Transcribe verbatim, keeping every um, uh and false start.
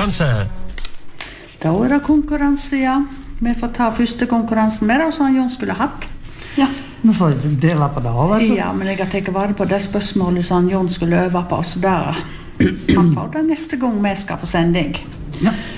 konkurranse. Da er det konkurranse, ja. Vi får ta første konkurransen med det, som Jon skulle hatt. Ja, vi får dele på det, vet du. Ja, men jeg har tenkt vare på det spørsmålet som Jon skulle øve på oss der. Han får det neste gang vi skal på sending. Ja.